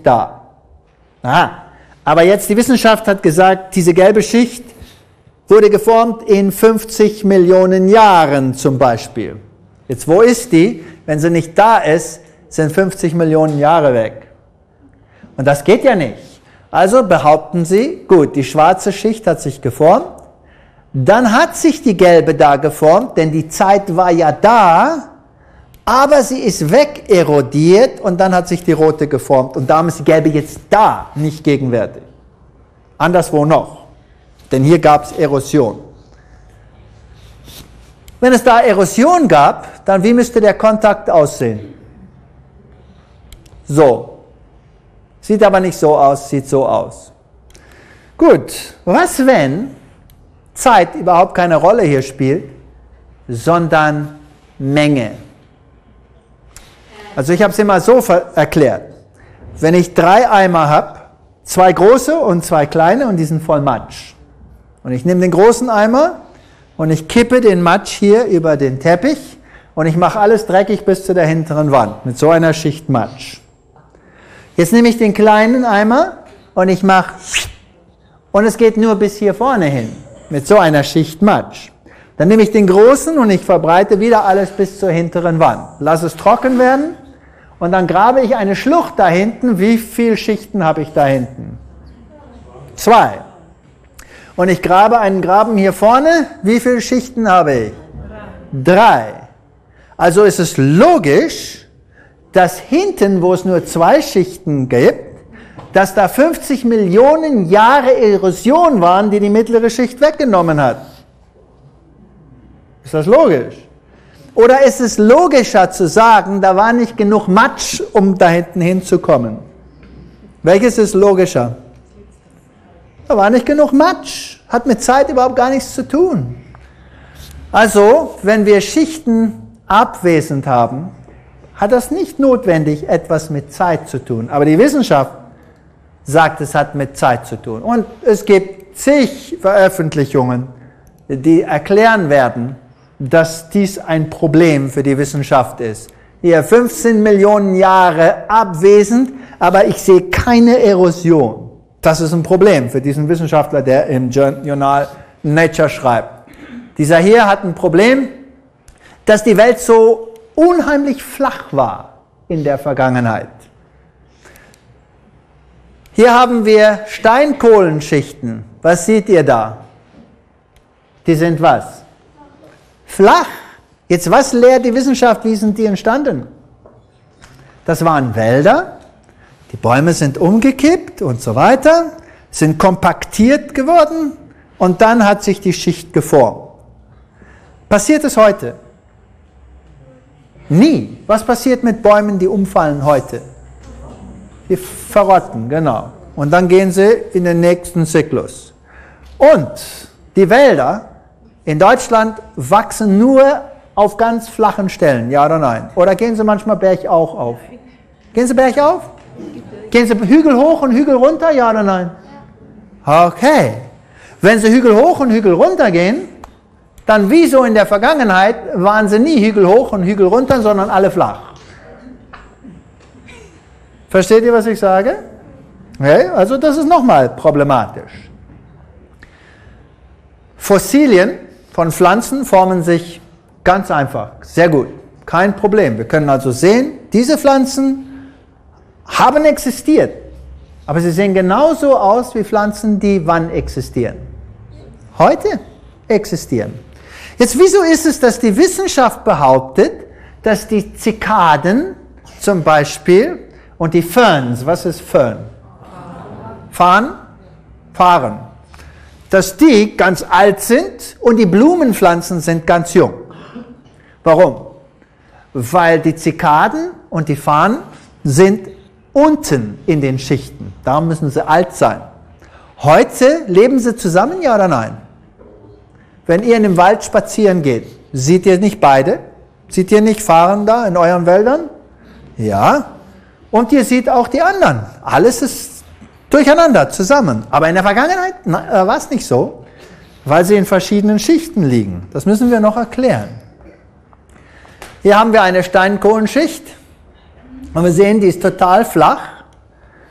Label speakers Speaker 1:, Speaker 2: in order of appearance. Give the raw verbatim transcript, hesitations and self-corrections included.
Speaker 1: nicht da. Aha. Aber jetzt die Wissenschaft hat gesagt, diese gelbe Schicht wurde geformt in fünfzig Millionen Jahren zum Beispiel. Jetzt, wo ist die? Wenn sie nicht da ist, sind fünfzig Millionen Jahre weg. Und das geht ja nicht. Also behaupten sie, gut, die schwarze Schicht hat sich geformt, dann hat sich die gelbe da geformt, denn die Zeit war ja da, aber sie ist wegerodiert und dann hat sich die rote geformt und darum ist die gelbe jetzt da, nicht gegenwärtig. Anderswo noch, denn hier gab es Erosion. Wenn es da Erosion gab, dann wie müsste der Kontakt aussehen? So. Sieht aber nicht so aus, sieht so aus. Gut, was wenn Zeit überhaupt keine Rolle hier spielt, sondern Menge? Also ich habe es immer so erklärt. Wenn ich drei Eimer habe, zwei große und zwei kleine und die sind voll Matsch. Und ich nehme den großen Eimer und ich kippe den Matsch hier über den Teppich und ich mache alles dreckig bis zu der hinteren Wand mit so einer Schicht Matsch. Jetzt nehme ich den kleinen Eimer und ich mache und es geht nur bis hier vorne hin mit so einer Schicht Matsch. Dann nehme ich den großen und ich verbreite wieder alles bis zur hinteren Wand. Lass es trocken werden und dann grabe ich eine Schlucht da hinten. Wie viele Schichten habe ich da hinten? Zwei. Und ich grabe einen Graben hier vorne. Wie viele Schichten habe ich? Drei. Also ist es logisch, dass hinten, wo es nur zwei Schichten gibt, dass da fünfzig Millionen Jahre Erosion waren, die die mittlere Schicht weggenommen hat. Ist das logisch? Oder ist es logischer zu sagen, da war nicht genug Matsch, um da hinten hinzukommen? Welches ist logischer? Da war nicht genug Matsch. Hat mit Zeit überhaupt gar nichts zu tun. Also, wenn wir Schichten abwesend haben, hat das nicht notwendig etwas mit Zeit zu tun. Aber die Wissenschaft sagt, es hat mit Zeit zu tun. Und es gibt zig Veröffentlichungen, die erklären werden, dass dies ein Problem für die Wissenschaft ist. Hier fünfzehn Millionen Jahre abwesend, aber ich sehe keine Erosion. Das ist ein Problem für diesen Wissenschaftler, der im Journal Nature schreibt. Dieser hier hat ein Problem, dass die Welt so unheimlich flach war in der Vergangenheit. Hier haben wir Steinkohlenschichten. Was seht ihr da? Die sind was? Flach. Jetzt, was lehrt die Wissenschaft? Wie sind die entstanden? Das waren Wälder. Die Bäume sind umgekippt und so weiter, sind kompaktiert geworden und dann hat sich die Schicht geformt. Passiert es heute? Nie. Was passiert mit Bäumen, die umfallen heute? Die verrotten, genau. Und dann gehen sie in den nächsten Zyklus. Und die Wälder in Deutschland wachsen nur auf ganz flachen Stellen, ja oder nein? Oder gehen sie manchmal bergauf auf? Gehen sie bergauf? Gehen sie Hügel hoch und Hügel runter, ja oder nein? Okay. Wenn sie Hügel hoch und Hügel runter gehen, dann wie so in der Vergangenheit waren sie nie Hügel hoch und Hügel runter, sondern alle flach. Versteht ihr, was ich sage? Okay, also das ist nochmal problematisch. Fossilien von Pflanzen formen sich ganz einfach, sehr gut, kein Problem. Wir können also sehen, diese Pflanzen haben existiert, aber sie sehen genauso aus wie Pflanzen, die wann existieren? Heute existieren. Jetzt, wieso ist es, dass die Wissenschaft behauptet, dass die Zikaden zum Beispiel und die Ferns, was ist Fern? Fahren? Fahren. Dass die ganz alt sind und die Blumenpflanzen sind ganz jung. Warum? Weil die Zikaden und die Farnen sind unten in den Schichten. Darum müssen sie alt sein. Heute leben sie zusammen, ja oder nein? Wenn ihr in dem Wald spazieren geht, seht ihr nicht beide? Seht ihr nicht Farnen da in euren Wäldern? Ja. Und ihr seht auch die anderen. Alles ist durcheinander, zusammen. Aber in der Vergangenheit äh, war es nicht so, weil sie in verschiedenen Schichten liegen. Das müssen wir noch erklären. Hier haben wir eine Steinkohlenschicht und wir sehen, die ist total flach.